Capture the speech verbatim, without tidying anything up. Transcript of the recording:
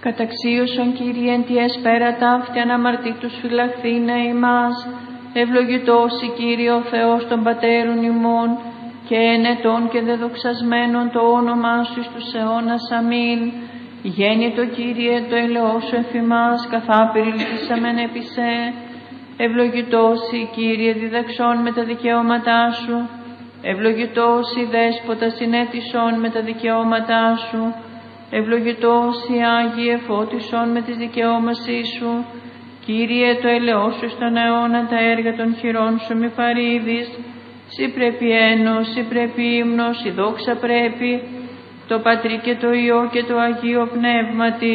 Καταξίωσον, Κύριε, εν τη έσπερα ταύτη αναμαρτήτους φυλαχθήνε ημάς. Ευλογητός η Κύριε ο Θεός των πατέρων ημών, και ενετών και δεδοξασμένων το όνομά σου εις τους αιώνας. Αμήν. Γέννητο, Κύριε, το ελαιός σου εφημάς, καθά περιλυθήσαμεν επί σε. Ευλογητός η Κύριε διδαξών με τα δικαιώματά σου. Ευλογητός η Δέσποτα συνέτησον με τα δικαιώματά σου. Ευλογητός η Άγιε φώτισον με τις δικαιώμασή σου. Κύριε, το ελαιός σου στον αιώνα τα έργα των χειρών σου μη παρήδεις. Συ πρέπει ένος, συ πρέπει ύμνος, η δόξα πρέπει, το Πατρί και το Υιό και το Αγίο Πνεύματι.